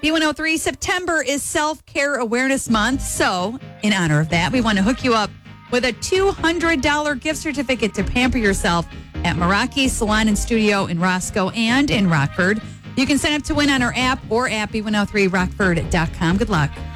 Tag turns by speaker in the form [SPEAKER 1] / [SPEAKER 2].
[SPEAKER 1] B103, September is Self-Care Awareness Month. So, in honor of that, we want to hook you up with a $200 gift certificate to pamper yourself at Meraki Salon and Studio in Roscoe and in Rockford. You can sign up to win on our app or at B103rockford.com. Good luck.